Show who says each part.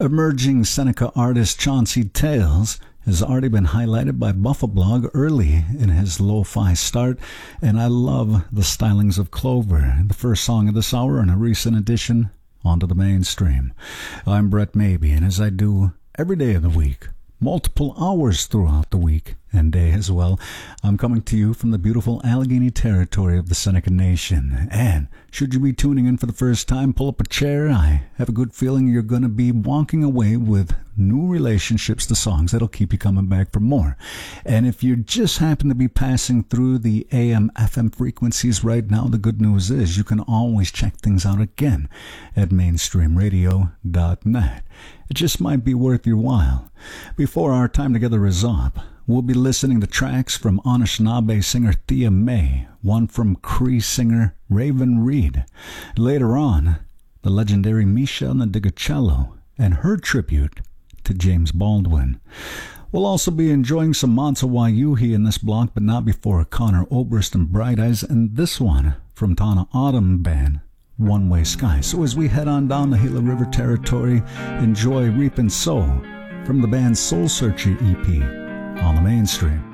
Speaker 1: Emerging Seneca artist Chauncey Tales has already been highlighted by Buffalo early in his lo-fi start, and I love the stylings of Clover, the first song of this hour and a recent addition onto the mainstream. I'm Brett Maybe, and as I do every day of the week, multiple hours throughout the week and day as well, I'm coming to you from the beautiful Allegheny territory of the Seneca Nation. And should you be tuning in for the first time, pull up a chair. I have a good feeling you're going to be walking away with new relationships to songs that'll keep you coming back for more. And if you just happen to be passing through the AM FM frequencies right now, the good news is you can always check things out again at mainstreamradio.net. It just might be worth your while. Before our time together is up, we'll be listening to tracks from Anishinaabe singer Thea May, one from Cree singer Raven Reed. Later on, the legendary Michelle Nadigacello and her tribute to James Baldwin. We'll also be enjoying some Mansa Wayuhi in this block, but not before Connor Oberst and Bright Eyes, and this one from Tana Autumn Band, One Way Sky. So as we head on down the Gila River territory, enjoy Reap and Sow from the band's Soul Searcher EP on the mainstream.